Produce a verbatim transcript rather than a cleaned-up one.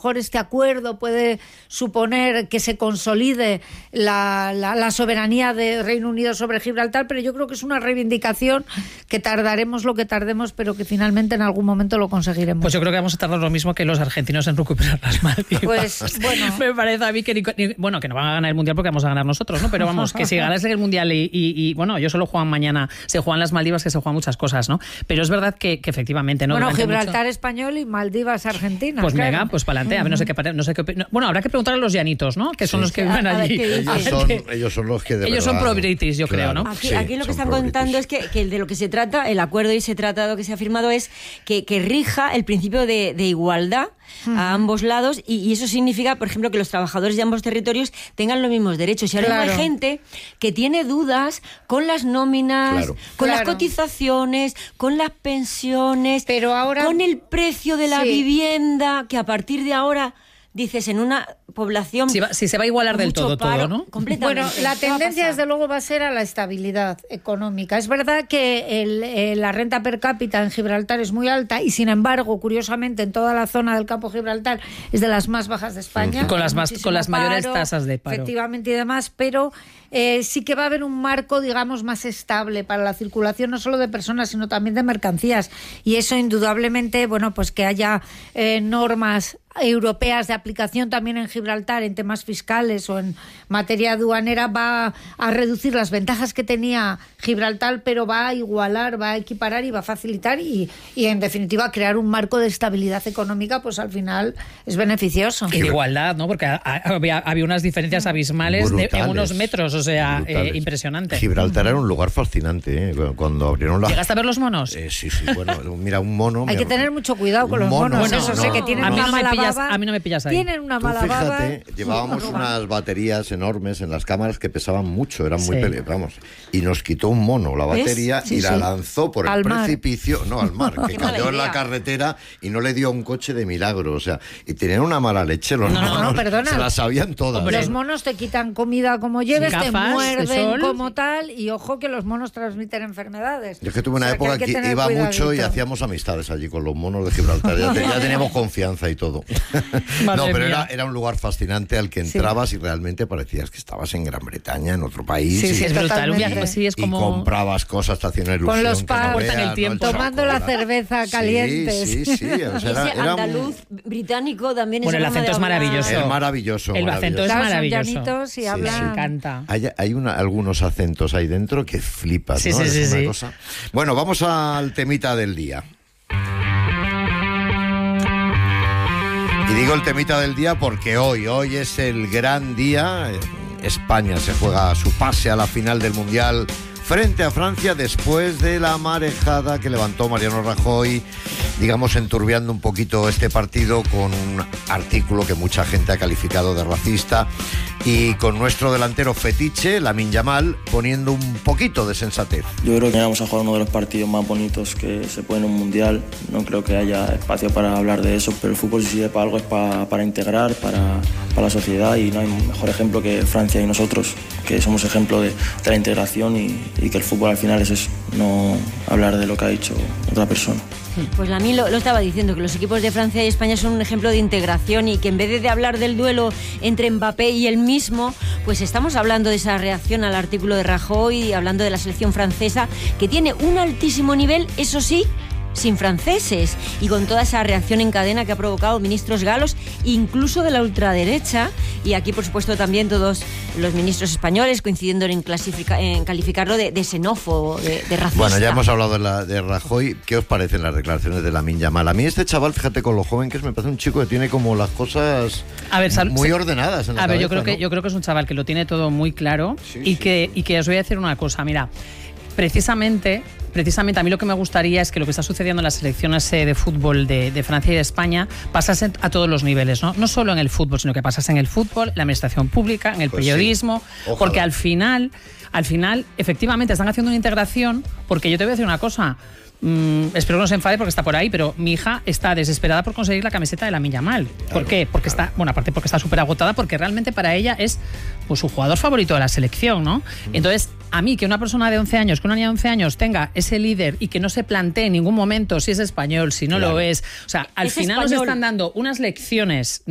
mejor este acuerdo puede suponer que se consolide la, la, la soberanía de Reino Unido sobre Gibraltar, pero yo creo que es una reivindicación que tardaremos lo que tardemos, pero que finalmente en algún momento lo conseguiremos. Pues yo creo que vamos a tardar lo mismo que los argentinos en recuperar las Maldivas. Pues bueno. Me parece a mí que, ni, ni, bueno, que no van a ganar el Mundial porque vamos a ganar nosotros, ¿no? Pero vamos, que si ganas el Mundial y, y, y bueno, yo solo juegan mañana, se juegan las Maldivas, que se juegan muchas cosas, ¿no? Pero es verdad que, que efectivamente no. Bueno, Gibraltar mucho... español y Maldivas Argentina. Pues claro. mega, pues para adelante. A ver, no sé qué, no sé qué. No, bueno, habrá que preguntar a los llanitos, ¿no? Que son sí. los que viven allí. Ellos son, ellos son los que de Ellos verdad, son pro-British, yo claro, creo, ¿no? Aquí, sí, aquí lo que están pro-British. contando es que, que de lo que se trata, el acuerdo y ese tratado que se ha firmado es que, que rija el principio de, de igualdad uh-huh. a ambos lados y, y eso significa, por ejemplo, que los trabajadores de ambos territorios tengan los mismos derechos. Y ahora claro. hay gente que tiene dudas con las nóminas, claro. con claro. las cotizaciones, con las pensiones, pero ahora con el precio de la sí. vivienda, que a partir de ahora... Dices, en una población... Si, va, si se va a igualar del todo paro, todo, ¿no? Completamente. Bueno, la tendencia desde luego va a ser a la estabilidad económica. Es verdad que el, eh, la renta per cápita en Gibraltar es muy alta y sin embargo, curiosamente, en toda la zona del Campo Gibraltar es de las más bajas de España. Sí. Con las más, con las mayores paro, tasas de paro. Efectivamente y demás, pero eh, sí que va a haber un marco, digamos, más estable para la circulación no solo de personas, sino también de mercancías. Y eso indudablemente, bueno, pues que haya eh, normas europeas de aplicación también en Gibraltar en temas fiscales o en materia aduanera va a reducir las ventajas que tenía Gibraltar, pero va a igualar, va a equiparar y va a facilitar y, y en definitiva crear un marco de estabilidad económica, pues al final es beneficioso. Y de igualdad, ¿no? Porque había, había unas diferencias abismales de, en unos metros, o sea, eh, impresionante. Gibraltar era un lugar fascinante, ¿eh? Cuando abrieron la... ¿Llegaste a ver los monos? Eh, sí, sí, bueno, mira, un mono... Hay que tener mucho cuidado con los monos, mono, eso no, sé no, que tienen a mí una no me mala pillas, baba. a mí no me pillas ahí. Tienen una Tú mala fíjate, baba. llevábamos unas baterías enormes en las cámaras que pesaban mucho, eran muy Sí. pele, vamos, y nos quitó un mono la batería Sí, y la sí. lanzó por Al el mar. precipicio, no al mar, que Qué mala cayó en la idea. carretera y no le dio a un coche de milagro, o sea, y tenían una mala leche los No, no, monos, no, perdona. se las sabían todas. Hombre, Los monos te quitan comida como lleves, Sí. te Gafas de muerden sol. como tal y ojo que los monos transmiten enfermedades. Yo es que tuve una O sea, época hay que, tener iba cuidadito. mucho y hacíamos amistades allí con los monos de Gibraltar. Ya, te- ya teníamos confianza y todo. Madre No, pero mía. era, era un lugar fascinante al que entrabas y realmente parecías que estabas en Gran Bretaña, en otro país. Sí, y, sí, es brutal. Un viaje, Totalmente. sí, es y como... comprabas cosas, te hacía una ilusión. Con los que pubs, no cortan el veas, tiempo. ¿no? Tomando la chocolate. cerveza calientes. Sí, sí, sí. O sea, Y era, ese era un- andaluz británico también Bueno, es el acento es maravilloso. es maravilloso. El acento es Claro, son maravilloso. llanitos y Sí, hablan. Me encanta. Hay, hay una, algunos acentos ahí dentro que flipas, Sí, ¿no? sí, Es sí, una sí. cosa. Bueno, vamos al temita del día. Y digo el temita del día porque hoy, hoy es el gran día. España se juega su pase a la final del Mundial frente a Francia después de la marejada que levantó Mariano Rajoy, digamos, enturbiando un poquito este partido con un artículo que mucha gente ha calificado de racista y con nuestro delantero fetiche, Lamine Yamal, poniendo un poquito de sensatez. Yo creo que vamos a jugar uno de los partidos más bonitos que se puede en un mundial. No creo que haya espacio para hablar de eso, pero el fútbol si sirve para algo es para, para integrar, para, para la sociedad y no hay mejor ejemplo que Francia y nosotros, que somos ejemplo de, de la integración y, y que el fútbol al final es eso, no hablar de lo que ha dicho otra persona. Pues a mí lo, lo estaba diciendo, que los equipos de Francia y España son un ejemplo de integración y que en vez de hablar del duelo entre Mbappé y él mismo, pues estamos hablando de esa reacción al artículo de Rajoy, hablando de la selección francesa, que tiene un altísimo nivel, eso sí, sin franceses, y con toda esa reacción en cadena que ha provocado ministros galos, incluso de la ultraderecha, y aquí por supuesto también todos los ministros españoles coincidiendo en, clasifica, en calificarlo de, de xenófobo, de, de racista. Bueno, ya hemos hablado de, la, de Rajoy. ¿Qué os parecen las declaraciones de Lamine Yamal? A mí este chaval, fíjate con lo joven que es, me parece un chico que tiene como las cosas A ver, sal- muy sí. ordenadas en la A ver, cabeza, yo creo que ¿no? yo creo que es un chaval que lo tiene todo muy claro Sí, y sí. que y que os voy a decir una cosa, mira, precisamente Precisamente a mí lo que me gustaría es que lo que está sucediendo en las selecciones eh, de fútbol de, de Francia y de España pasase a todos los niveles, ¿no? No solo en el fútbol, sino que pasase en el fútbol, en la administración pública, en el Pues periodismo, sí. Ojalá. porque al final, al final, efectivamente están haciendo una integración, porque yo te voy a decir una cosa. Mm, espero que no se enfade porque está por ahí, pero mi hija está desesperada por conseguir la camiseta de Lamine Yamal. ¿Por Claro, qué? Porque claro. está, bueno, aparte porque está súper agotada, porque realmente para ella es pues su jugador favorito de la selección, ¿no? Entonces, a mí que una persona de once años, que una niña de once años tenga ese líder y que no se plantee en ningún momento si es español, si no Claro. lo es, o sea, al Es final nos español. están dando unas lecciones, ¿no?